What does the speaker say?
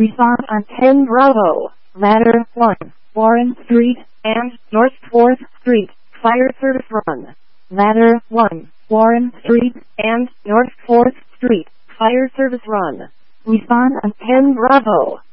Respond on 10 Bravo, Ladder 1, Warren Street, and North 4th Street, fire service run. Ladder 1, Warren Street, and North 4th Street, fire service run. Respond on 10 Bravo.